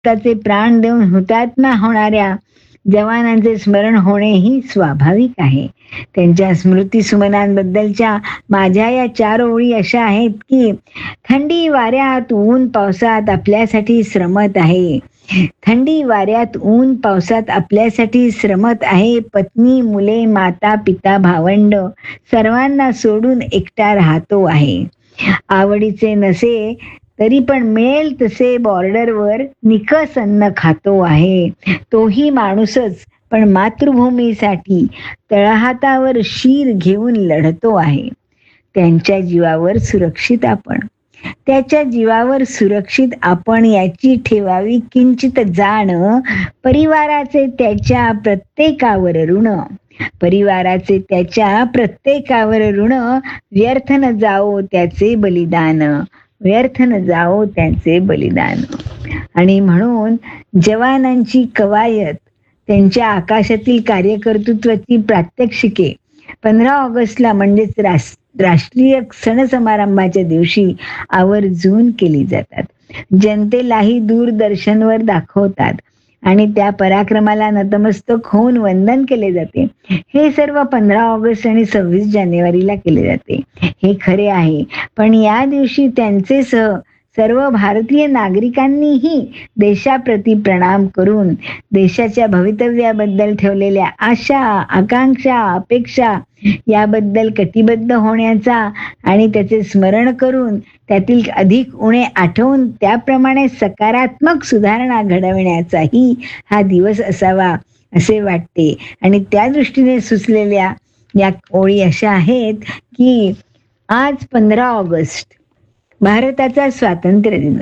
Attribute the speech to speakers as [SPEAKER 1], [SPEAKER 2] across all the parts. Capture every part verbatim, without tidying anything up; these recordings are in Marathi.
[SPEAKER 1] त्याचे प्राण देऊन हुतात्मा होणाऱ्या जवानांचे स्मरण होणे ही स्वाभाविक आहे. त्यांच्या स्मृती सुमनांबद्दलच्या माझ्या या चार ओळी अशा आहेत की, थंडी वाऱ्यात ऊन पावसात आपल्यासाठी श्रमत आहे. थंडी वाऱ्यात ऊन पावसात आपल्यासाठी श्रमत आहे. पत्नी मुले माता पिता भावंड सर्वांना सोडून एकटा राहतो आहे. आवडीचे नसे तरी पण मिळेल तसे बॉर्डरवर निकस अन्न खातो आहे. तोही माणूसच, पण मातृभूमीसाठी तळहातावर शीर घेऊन लढतो आहे. त्यांच्या जीवावर सुरक्षित आपण त्याच्या जीवावर सुरक्षित आपण याची ठेवावी किंचित जाण. परिवाराचे त्याच्या प्रत्येकावर ऋण परिवाराचे त्याच्या प्रत्येकावर ऋण व्यर्थ न जाओ त्याचे बलिदान व्यर्थ न जाओ त्यांचे बलिदान. आणि म्हणून जवानांची कवायत, त्यांच्या आकाशातील कार्यकर्तृत्वाची प्रात्यक्षिके पंधरा ऑगस्टला म्हणजेच राष्ट्रीय सण समारंभाच्या दिवशी आवर्जून केली जातात. जनतेलाही दूरदर्शनवर दाखवतात आणि त्या पराक्रमाला नतमस्तक होऊन वंदन केले जाते. हे सर्व पंधरा ऑगस्ट आणि सव्वीस जानेवारीला केले जाते, हे खरे आहे. पण या दिवशी त्यांचे सह सर्व भारतीय नागरिकांनीही देशाप्रती प्रणाम करून देशाच्या भवितव्याबद्दल ठेवलेल्या आशा, आकांक्षा, अपेक्षा याबद्दल कटिबद्ध होण्याचा आणि त्याचे स्मरण करून त्यातील अधिक उणे आठवून त्याप्रमाणे सकारात्मक सुधारणा घडविण्याचाही हा दिवस असावा असे वाटते. आणि त्या दृष्टीने सुचलेल्या या ओळी अशा आहेत की, आज पंधरा ऑगस्ट भारताचा स्वातंत्र्य दिन.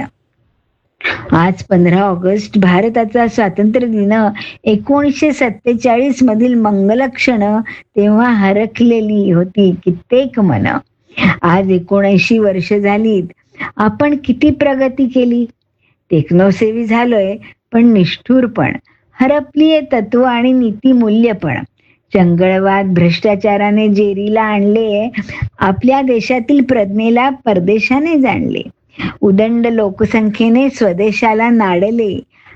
[SPEAKER 1] आज पंधरा ऑगस्ट भारताचा स्वातंत्र्य दिन. एकोणीसशे सत्तेचाळीस मधील मंगलक्षण तेव्हा हरखलेली होती कित्येक मन. आज एकोणऐंशी वर्ष झालीत. आपण किती प्रगती केली. टेक्नोसेवी झालोय, पण निष्ठुर पण हरपलीये तत्व आणि नीतिमूल्य पण. चंगळवाद भ्रष्टाचाराने जेरीला आणले. आपल्या देशातील प्रज्ञेला परदेशाने जाणले. उदंड लोकसंख्येने स्वदेशाला नाडले.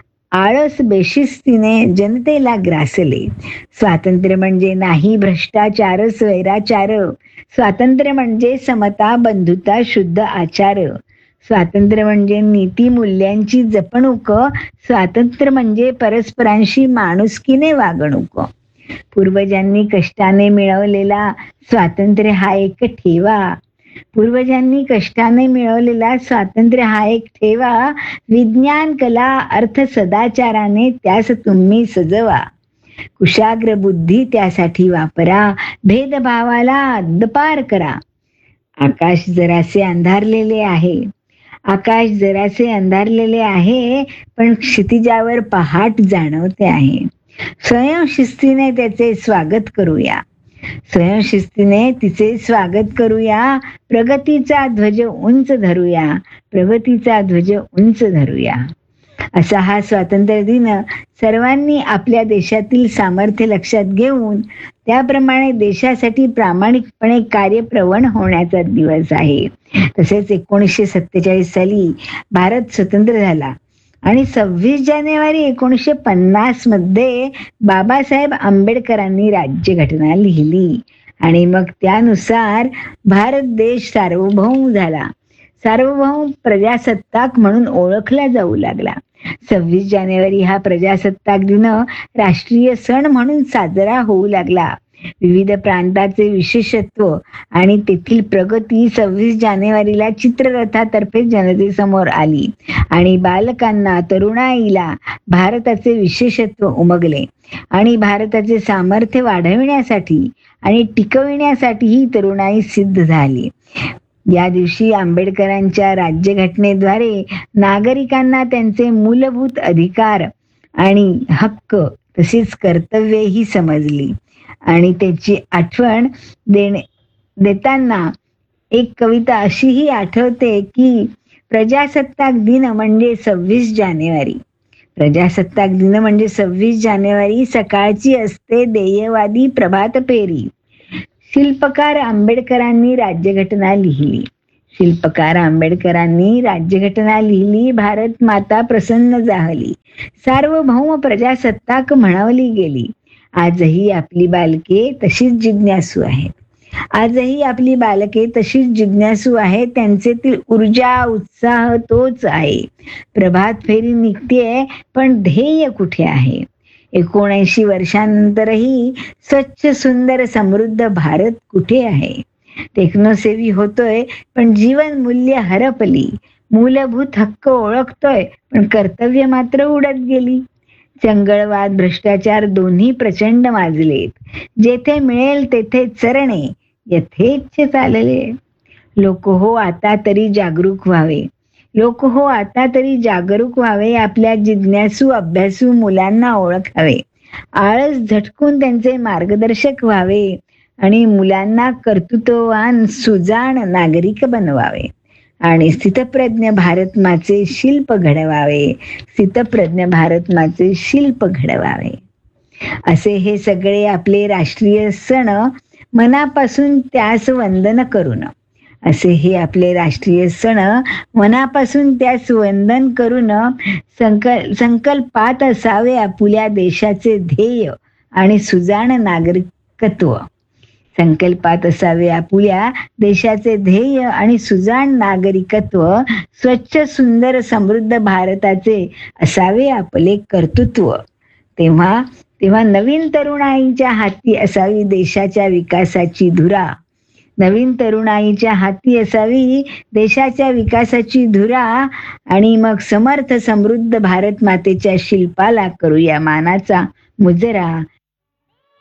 [SPEAKER 1] आळस बेशिस्तीने जनतेला ग्रासले. स्वातंत्र्य म्हणजे नाही भ्रष्टाचार स्वैराचार. स्वातंत्र्य म्हणजे समता बंधुता शुद्ध आचार. स्वातंत्र्य म्हणजे नीतिमूल्यांची जपणूक. स्वातंत्र्य म्हणजे परस्परांशी माणुसकीने वागणूक. पूर्वजांनी कष्टाने मिळवलेला स्वातंत्र्य हा एक ठेवा. पूर्वजांनी कष्टाने मिळवलेला स्वातंत्र्य हा एक ठेवा. विज्ञान कला अर्थ सदाचाराने त्यास तुम्ही सजवा. कुशाग्र बुद्धी त्यासाठी वापरा. भेदभावाला हद्दपार करा. आकाश जरासे अंधारलेले आहे. आकाश जरासे अंधारलेले आहे, पण क्षितिजावर पहाट जाणवते आहे. स्वयंशिस्तीने त्याचे स्वागत करूया. स्वयंशिस्तीने तिचे स्वागत करूया. प्रगतीचा ध्वज उंच धरूया. प्रगतीचा ध्वज उंच धरूया. असा हा स्वातंत्र्य दिन सर्वांनी आपल्या देशातील सामर्थ्य लक्षात घेऊन त्याप्रमाणे देशासाठी प्रामाणिकपणे कार्यप्रवण होण्याचा दिवस आहे. तसेच एकोणीसशे सत्तेचाळीस साली भारत स्वतंत्र झाला आणि सव्वीस जानेवारी एकोणीसशे पन्नास मध्ये बाबासाहेब आंबेडकरांनी राज्यघटना लिहिली आणि मग त्यानुसार भारत देश सार्वभौम झाला. सार्वभौम प्रजासत्ताक म्हणून ओळखला जाऊ लागला. सव्वीस जानेवारी हा प्रजासत्ताक दिन राष्ट्रीय सण म्हणून साजरा होऊ लागला. विविध प्रांताचे विशेषत्व आणि तेथील प्रगती सव्वीस जानेवारीला चित्ररथातर्फे जनतेसमोर आली आणि बालकांना तरुणाईला भारताचे विशेषत्व उमगले आणि भारताचे सामर्थ्य वाढविण्यासाठी आणि टिकविण्यासाठी ही तरुणाई सिद्ध झाली. या दिवशी आंबेडकरांच्या राज्यघटनेद्वारे नागरिकांना त्यांचे मूलभूत अधिकार आणि हक्क तसेच कर्तव्येही समजली आणि त्याची आठवण देणे देताना एक कविता अशीही आठवते की, प्रजासत्ताक दिन म्हणजे सव्वीस जानेवारी. प्रजासत्ताक दिन म्हणजे सव्वीस जानेवारी. सकाळची असते देयवादी प्रभात फेरी. शिल्पकार आंबेडकरांनी राज्यघटना लिहिली. शिल्पकार आंबेडकरांनी राज्यघटना लिहिली, भारत माता प्रसन्न जाहली, सार्वभौम प्रजासत्ताक म्हणावली गेली. आजही आपली बालके तशीच जिज्ञासू आहेत. आजही आपली बालके तशीच जिज्ञासू आहेत. त्यांचेतील ऊर्जा, उत्साह तोच आहे. प्रभात फेरी निघतेय, पण ध्येय कुठे आहे? एकोणऐंशी वर्षांनंतरही स्वच्छ, सुंदर, समृद्ध भारत कुठे आहे? टेक्नोसेवी होतोय, पण जीवन मूल्य हरपली. मूलभूत हक्क ओळखतोय, पण कर्तव्य मात्र उडत गेली. चंगळवाद, भ्रष्टाचार दोन्ही प्रचंड माजलेत. जेथे मिळेल तेथे चरणे यथेच्छ चालले. लोक हो आता तरी जागरूक व्हावे. लोक हो आता तरी जागरूक व्हावे. आपल्या जिज्ञासू अभ्यासू मुलांना ओळखावे. आळस झटकून त्यांचे मार्गदर्शक व्हावे आणि मुलांना कर्तृत्ववान, सुजाण नागरिक बनवावे आणि स्थितप्रज्ञ भारतमाचे शिल्प घडवावे. स्थितप्रज्ञ भारतमाचे शिल्प घडवावे. असे हे सगळे आपले राष्ट्रीय सण मनापासून त्यास वंदन करून असे हे आपले राष्ट्रीय सण मनापासून त्यास वंदन करून संकल संकल्पात असावे आपुल्या देशाचे ध्येय आणि सुजाण नागरिकत्व. संकल्पात असावे आपुल्या देशाचे ध्येय आणि सुजाण नागरिकत्व. स्वच्छ, सुंदर, समृद्ध भारताचे असावे आपले कर्तृत्व. तेव्हा तेव्हा नवीन तरुणाईच्या हाती असावी देशाच्या विकासाची धुरा. नवीन तरुणाईच्या हाती असावी देशाच्या विकासाची धुरा. आणि मग समर्थ समृद्ध भारत मातेच्या शिल्पाला करूया मानाचा मुजरा.